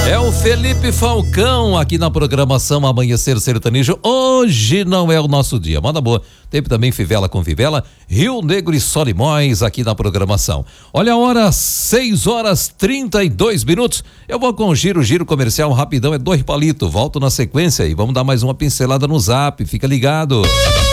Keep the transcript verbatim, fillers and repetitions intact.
É o Felipe Falcão aqui na programação Amanhecer Sertanejo. Hoje não é o nosso dia. Manda boa. Teve também Fivela com Fivela, Rio Negro e Solimões aqui na programação. Olha a hora, seis horas trinta e dois minutos. Eu vou com o giro, giro comercial rapidão, é dois palitos. Volto na sequência e vamos dar mais uma pincelada no zap. Fica ligado.